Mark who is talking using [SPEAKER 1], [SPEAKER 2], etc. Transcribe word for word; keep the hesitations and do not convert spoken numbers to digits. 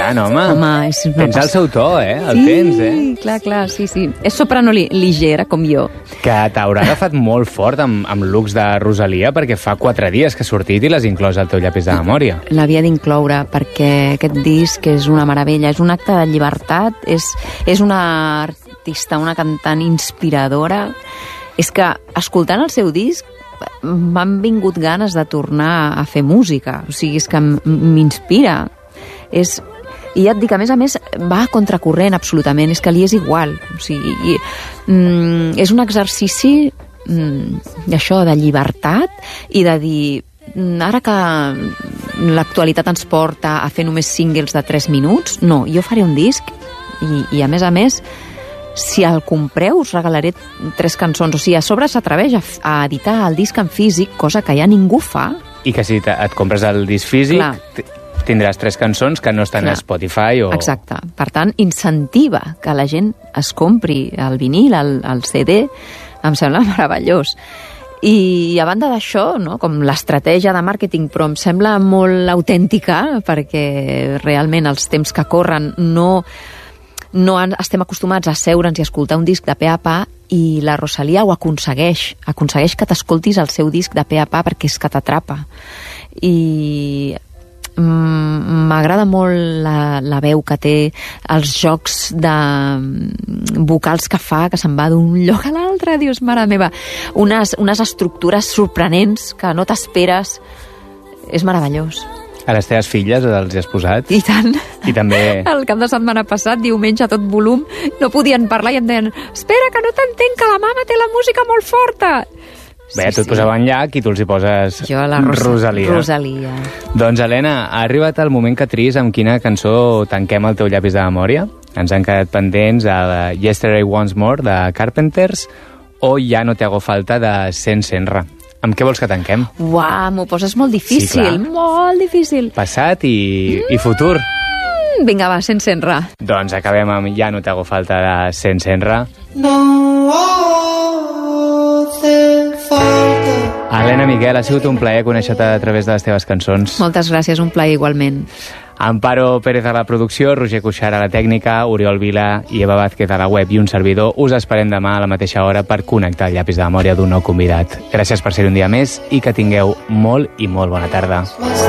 [SPEAKER 1] tant, home.
[SPEAKER 2] Home, és una
[SPEAKER 1] Tens el
[SPEAKER 2] pas-
[SPEAKER 1] seu to, eh? El
[SPEAKER 2] sí,
[SPEAKER 1] tens, eh?
[SPEAKER 2] clar, clar, sí, sí. És soprano li ligera, com jo.
[SPEAKER 1] Que t'haurà agafat molt fort amb, amb looks de Rosalia, perquè fa quatre dies que ha sortit i l'has inclòs al teu llapis de memòria.
[SPEAKER 2] L'havia d'incloure perquè aquest disc és una meravella, és un acte de llibertat, és, és una artista, una cantant inspiradora. És que, escoltant el seu disc, m'han vingut ganes de tornar a fer música. O sigui, és que m- m'inspira. És... I ja et dic, a més a més, va a contracorrent absolutament, és que li és igual. O sigui, i, mm, és un exercici mm, això de llibertat i de dir, mm, ara que l'actualitat ens porta a fer només singles de tres minuts, no, jo faré un disc i, i a més a més, si el compreu us regalaré tres cançons. O sigui, a sobre s'atreveix a, f- a editar el disc en físic, cosa que ja ningú fa.
[SPEAKER 1] I que si te- et compres el disc físic,
[SPEAKER 2] Clar.
[SPEAKER 1] t- tindràs tres cançons que no estan
[SPEAKER 2] Clar.
[SPEAKER 1] a Spotify o...
[SPEAKER 2] Exacte. Per tant, incentiva que la gent es compri el vinil, el, el C D. Em sembla meravellós. I a banda d'això, no, com l'estratègia de màrqueting, però em sembla molt autèntica, perquè realment els temps que corren no, no han, estem acostumats a seure'ns i escoltar un disc de pe a pa, i la Rosalia ho aconsegueix. Aconsegueix que t'escoltis el seu disc de pe a pa perquè és que t'atrapa. I mm, m'agrada molt la, la veu que té, els jocs de mm, vocals que fa, que se'n va d'un lloc a l'altre, dius, mare meva, unes, unes estructures sorprenents que no t'esperes. És meravellós.
[SPEAKER 1] A les teves filles els hi has posat?
[SPEAKER 2] I tant.
[SPEAKER 1] I també...
[SPEAKER 2] El cap de setmana passat, diumenge, a tot volum, no podien parlar i em deien, espera, que no t'entenc, que la mama té la música molt forta.
[SPEAKER 1] Bé, tu et posaven llac i tu els hi poses
[SPEAKER 2] Jo, la Ros
[SPEAKER 1] Rosalia.
[SPEAKER 2] Rosalia.
[SPEAKER 1] Doncs, Helena, ha arribat el moment que tris amb quina cançó tanquem el teu llapis de memòria. Ens han quedat pendents a Yesterday Once More, de Carpenters, o Ja no te hago falta, de Sen Senra. Amb què vols que tanquem?
[SPEAKER 2] Uau, m'ho poses molt difícil,
[SPEAKER 1] Sí, clar.
[SPEAKER 2] molt difícil.
[SPEAKER 1] Passat i, i futur.
[SPEAKER 2] Mm, vinga, va, Sen Senra.
[SPEAKER 1] Doncs acabem amb Ja no te hago falta, de Sen Senra.
[SPEAKER 3] No hace falta.
[SPEAKER 1] Helena Miquel, ha sigut un plaer conèixer-te a través de les teves cançons.
[SPEAKER 2] Moltes gràcies, un plaer igualment.
[SPEAKER 1] Amparo Pérez a la producció, Roger Cuixart a la tècnica, Oriol Vila i Eva Vázquez a la web i un servidor. Us esperem demà a la mateixa hora per connectar el llapis de memòria d'un nou convidat. Gràcies per ser un dia més i que tingueu molt i molt bona tarda.